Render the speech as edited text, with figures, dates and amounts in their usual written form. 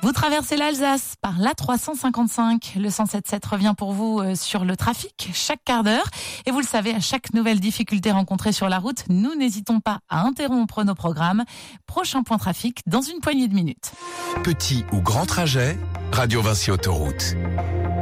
Vous traversez l'Alsace par l'A355. Le 107.7 revient pour vous sur le trafic chaque quart d'heure. Et vous le savez, à chaque nouvelle difficulté rencontrée sur la route, nous n'hésitons pas à interrompre nos programmes. Prochain point trafic dans une poignée de minutes. Petit ou grand trajet, Radio Vinci Autoroute.